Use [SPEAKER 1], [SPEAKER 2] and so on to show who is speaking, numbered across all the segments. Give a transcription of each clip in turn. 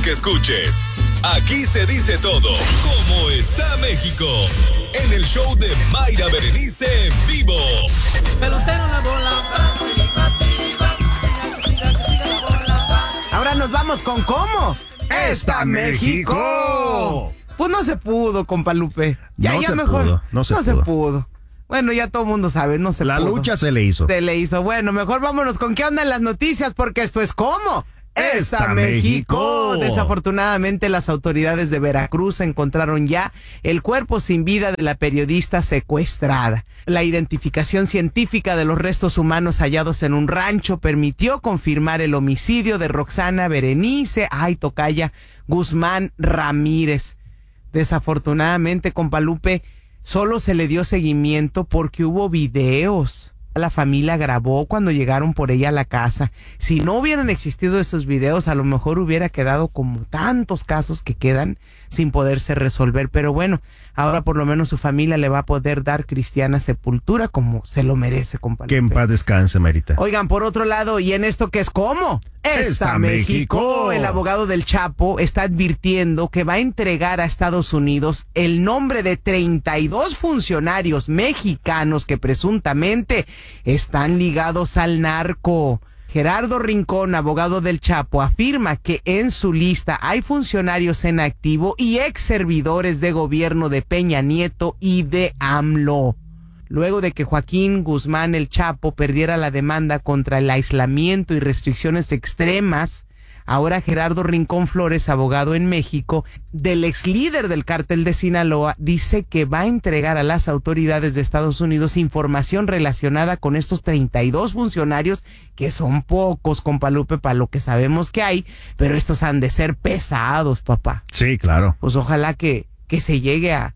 [SPEAKER 1] que escuches. Aquí se dice todo. ¿Cómo está México? En el show de Mayra Berenice en vivo.
[SPEAKER 2] Pelotero la bola.
[SPEAKER 3] Ahora nos vamos con ¿cómo? ¡Está México! Pues no se pudo, compa Lupe.
[SPEAKER 4] No se pudo.
[SPEAKER 3] Bueno, ya todo el mundo sabe, no se pudo.
[SPEAKER 4] La lucha se le hizo.
[SPEAKER 3] Se le hizo. Bueno, mejor vámonos con qué onda en las noticias, porque esto es ¿cómo?
[SPEAKER 4] ¡Está México!
[SPEAKER 3] Desafortunadamente, las autoridades de Veracruz encontraron ya el cuerpo sin vida de la periodista secuestrada. La identificación científica de los restos humanos hallados en un rancho permitió confirmar el homicidio de Roxana Berenice, tocaya, Guzmán Ramírez. Desafortunadamente, compa Lupe, solo se le dio seguimiento porque hubo videos. La familia grabó cuando llegaron por ella a la casa. Si no hubieran existido esos videos, a lo mejor hubiera quedado como tantos casos que quedan sin poderse resolver. Pero bueno, ahora por lo menos su familia le va a poder dar cristiana sepultura como se lo merece, compadre.
[SPEAKER 4] Que en paz descanse, Marita.
[SPEAKER 3] Oigan, por otro lado, ¿y en esto qué es cómo? ¡Está México! El abogado del Chapo está advirtiendo que va a entregar a Estados Unidos el nombre de 32 funcionarios mexicanos que presuntamente están ligados al narco. Gerardo Rincón, abogado del Chapo, afirma que en su lista hay funcionarios en activo y ex servidores de gobierno de Peña Nieto y de AMLO. Luego de que Joaquín Guzmán el Chapo perdiera la demanda contra el aislamiento y restricciones extremas, ahora Gerardo Rincón Flores, abogado en México, del ex líder del cártel de Sinaloa, dice que va a entregar a las autoridades de Estados Unidos información relacionada con estos 32 funcionarios, que son pocos, compa Lupe, para lo que sabemos que hay, pero estos han de ser pesados, papá.
[SPEAKER 4] Sí, claro.
[SPEAKER 3] Pues ojalá que se llegue a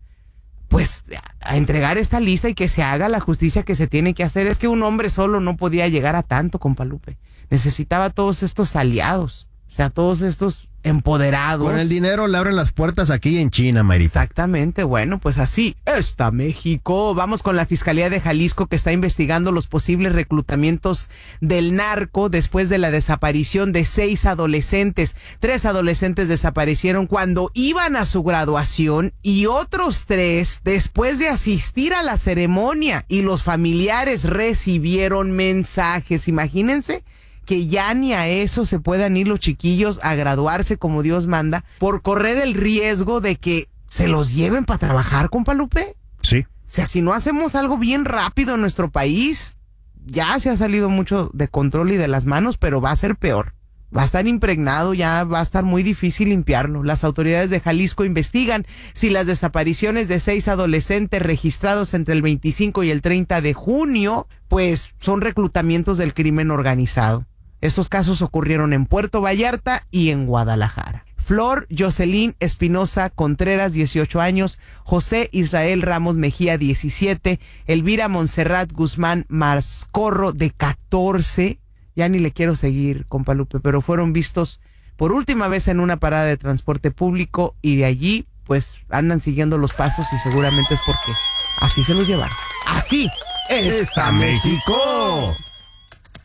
[SPEAKER 3] entregar esta lista y que se haga la justicia que se tiene que hacer. Es que un hombre solo no podía llegar a tanto, compa Lupe. Necesitaba todos estos aliados, o sea, todos estos empoderados.
[SPEAKER 4] Con el dinero le abren las puertas aquí en China, Marita.
[SPEAKER 3] Exactamente, bueno, pues así está México. Vamos con la Fiscalía de Jalisco, que está investigando los posibles reclutamientos del narco después de la desaparición de 6 adolescentes. 3 adolescentes desaparecieron cuando iban a su graduación y otros 3 después de asistir a la ceremonia, y los familiares recibieron mensajes. Imagínense que ya ni a eso se puedan ir los chiquillos a graduarse como Dios manda por correr el riesgo de que se los lleven para trabajar, compa Lupe.
[SPEAKER 4] Sí.
[SPEAKER 3] O sea, si no hacemos algo bien rápido en nuestro país, ya se ha salido mucho de control y de las manos, pero va a ser peor. Va a estar impregnado, ya va a estar muy difícil limpiarlo. Las autoridades de Jalisco investigan si las desapariciones de 6 adolescentes registrados entre el 25 y el 30 de junio, pues son reclutamientos del crimen organizado. Estos casos ocurrieron en Puerto Vallarta y en Guadalajara. Flor Jocelyn Espinosa Contreras, 18 años, José Israel Ramos Mejía, 17, Elvira Montserrat Guzmán Mascorro, de 14, ya ni le quiero seguir, compa Lupe, pero fueron vistos por última vez en una parada de transporte público, y de allí pues andan siguiendo los pasos y seguramente es porque así se los llevaron. Así está México.